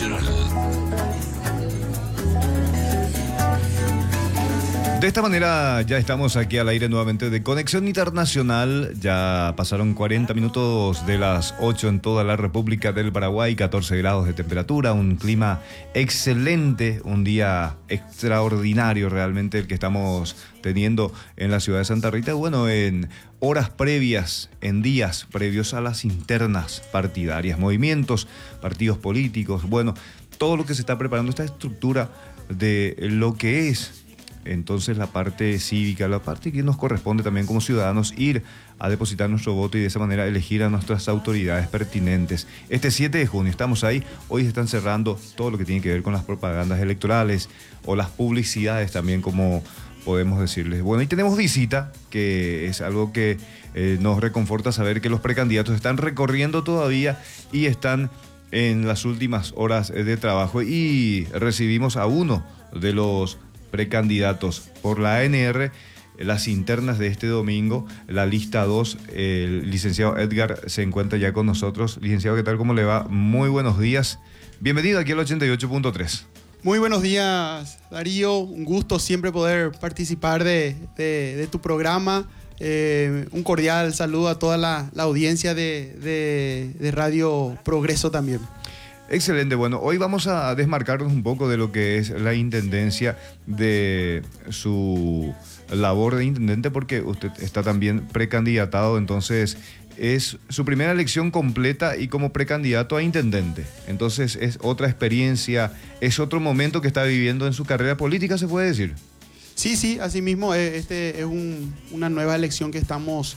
De esta manera ya estamos aquí al aire nuevamente de Conexión Internacional. Ya pasaron 40 minutos de las 8 en toda la República del Paraguay, 14 grados de temperatura, un clima excelente, un día extraordinario realmente el que estamos teniendo en la ciudad de Santa Rita. Bueno, en horas previas, en días previos a las internas partidarias, movimientos, partidos políticos, bueno, todo lo que se está preparando, esta estructura de lo que es entonces la parte cívica, la parte que nos corresponde también como ciudadanos ir a depositar nuestro voto y de esa manera elegir a nuestras autoridades pertinentes. Este 7 de junio estamos ahí, hoy se están cerrando todo lo que tiene que ver con las propagandas electorales o las publicidades también, como podemos decirles. Bueno, y tenemos visita, que es algo que nos reconforta saber que los precandidatos están recorriendo todavía y están en las últimas horas de trabajo, y recibimos a uno de los precandidatos por la ANR, las internas de este domingo, la lista 2, el licenciado Edgar se encuentra ya con nosotros. Licenciado, ¿qué tal? ¿Cómo le va? Muy buenos días. Bienvenido aquí al 88.3. Muy buenos días, Darío. Un gusto siempre poder participar de tu programa. Un cordial saludo a toda la audiencia de Radio Progreso también. Excelente, bueno, hoy vamos a desmarcarnos un poco de lo que es la intendencia, de su labor de intendente, porque usted está también precandidatado, entonces es su primera elección completa y como precandidato a intendente. Entonces es otra experiencia, es otro momento que está viviendo en su carrera política, ¿se puede decir? Sí, así mismo, este es una nueva elección que estamos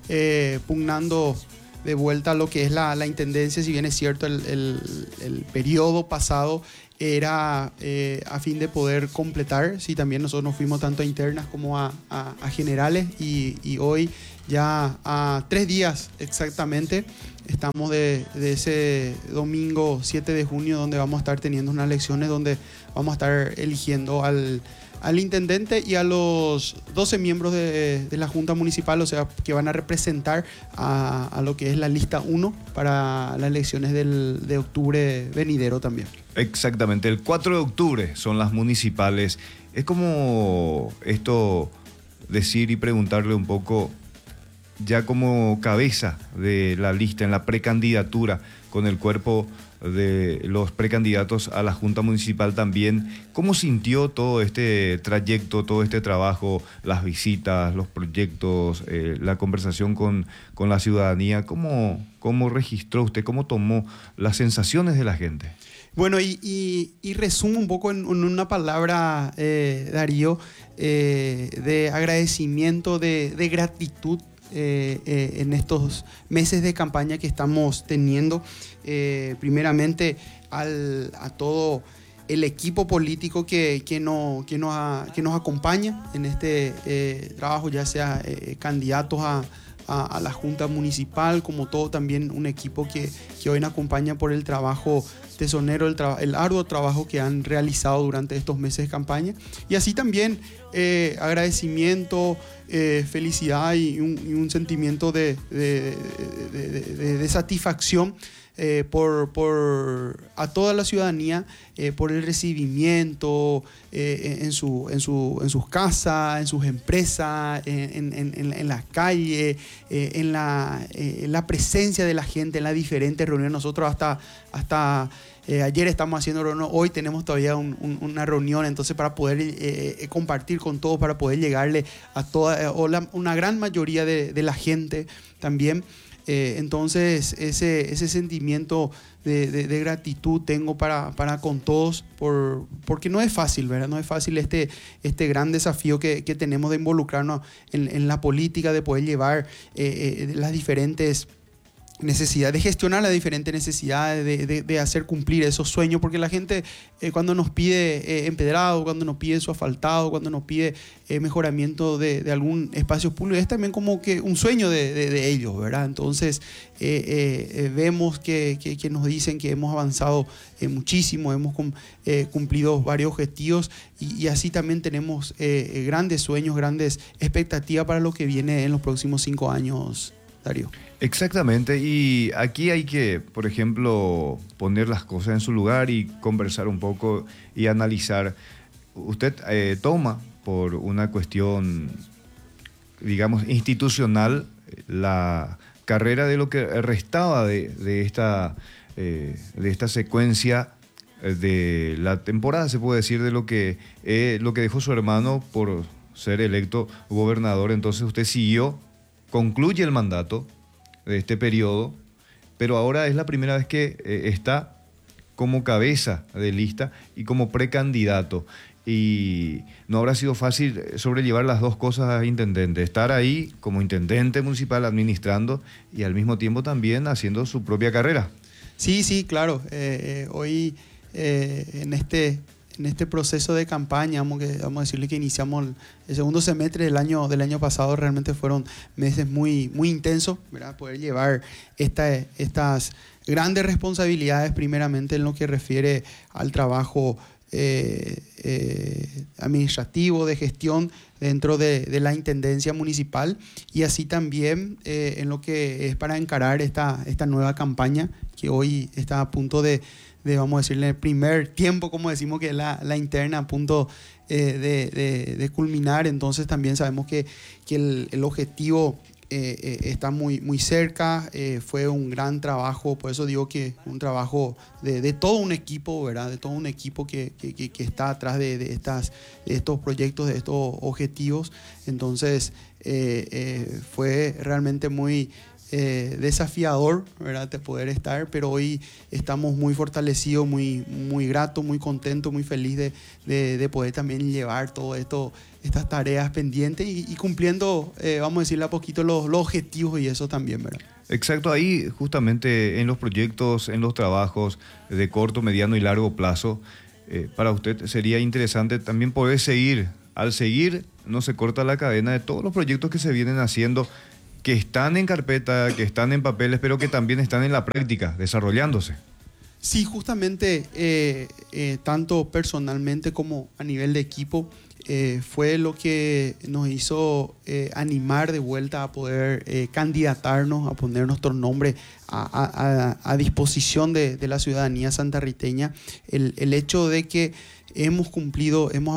pugnando de vuelta a lo que es la intendencia. Si bien es cierto, el periodo pasado era a fin de poder completar. Sí, también nosotros nos fuimos tanto a internas como a generales, y hoy ya a 3 días exactamente estamos de ese domingo 7 de junio, donde vamos a estar teniendo unas elecciones donde vamos a estar eligiendo al intendente y a los 12 miembros de la Junta Municipal, o sea, que van a representar a lo que es la lista 1 para las elecciones de octubre venidero también. Exactamente, el 4 de octubre son las municipales. Es como esto, decir y preguntarle un poco, ya como cabeza de la lista en la precandidatura, con el cuerpo de los precandidatos a la Junta Municipal también, ¿cómo sintió todo este trayecto, todo este trabajo, las visitas, los proyectos, la conversación con la ciudadanía? ¿Cómo registró usted, cómo tomó las sensaciones de la gente? Bueno, y resumo un poco en una palabra, Darío, de agradecimiento, de gratitud en estos meses de campaña que estamos teniendo. Primeramente a todo el equipo político que nos acompaña en este trabajo, ya sea candidatos a la Junta Municipal, como todo también un equipo que hoy nos acompaña por el trabajo tesonero, el arduo trabajo que han realizado durante estos meses de campaña. Y así también agradecimiento, felicidad y un sentimiento de satisfacción a toda la ciudadanía por el recibimiento en sus casas, en sus empresas, en la calle, en la presencia de la gente en las diferentes reuniones. Nosotros hasta ayer estamos haciendo reunión, hoy tenemos todavía una reunión, entonces para poder compartir con todos, para poder llegarle a toda una gran mayoría de la gente también. Entonces ese sentimiento de gratitud tengo para con todos, porque no es fácil, ¿verdad? No es fácil este gran desafío que tenemos de involucrarnos en la política, de poder llevar las diferentes necesidad de gestionar las diferentes necesidades, de hacer cumplir esos sueños, porque la gente cuando nos pide empedrado, cuando nos pide su asfaltado, cuando nos pide mejoramiento de algún espacio público, es también como que un sueño de ellos, ¿verdad? Entonces vemos que nos dicen que hemos avanzado muchísimo, hemos cumplido varios objetivos, y así también tenemos grandes sueños, grandes expectativas para lo que viene en los próximos 5 años, Darío. Exactamente, y aquí hay que, por ejemplo, poner las cosas en su lugar y conversar un poco y analizar. Usted toma por una cuestión, digamos, institucional la carrera de lo que restaba de esta secuencia de la temporada, se puede decir, de lo que dejó su hermano por ser electo gobernador. Entonces usted siguió, concluye el mandato de este periodo, pero ahora es la primera vez que está como cabeza de lista y como precandidato. Y no habrá sido fácil sobrellevar las dos cosas a intendente, estar ahí como intendente municipal administrando y al mismo tiempo también haciendo su propia carrera. Sí, sí, claro. Hoy en este proceso de campaña, vamos a decirle que iniciamos el segundo semestre del año pasado, realmente fueron meses muy, muy intensos, ¿verdad? Poder llevar estas grandes responsabilidades, primeramente en lo que refiere al trabajo administrativo, de gestión dentro de la intendencia municipal, y así también en lo que es para encarar esta nueva campaña que hoy está a punto de vamos a decirle, el primer tiempo, como decimos, que es la interna, a punto de culminar. Entonces también sabemos que el objetivo está muy, muy cerca. Fue un gran trabajo, por eso digo que un trabajo de todo un equipo, ¿verdad? De todo un equipo que está atrás de estos proyectos, de estos objetivos. Entonces fue realmente muy desafiador, ¿verdad?, de poder estar, pero hoy estamos muy fortalecidos, muy, muy gratos, muy contentos, muy felices de poder también llevar todo esto, estas tareas pendientes y cumpliendo, vamos a decirle a poquito, los objetivos y eso también, ¿verdad? Exacto, ahí justamente en los proyectos, en los trabajos de corto, mediano y largo plazo, para usted sería interesante también poder seguir. Al seguir, no se corta la cadena de todos los proyectos que se vienen haciendo, que están en carpeta, que están en papeles, pero que también están en la práctica, desarrollándose. Sí, justamente, tanto personalmente como a nivel de equipo, fue lo que nos hizo animar de vuelta a poder candidatarnos, a poner nuestro nombre a disposición de la ciudadanía santarriteña. El hecho de que hemos cumplido, hemos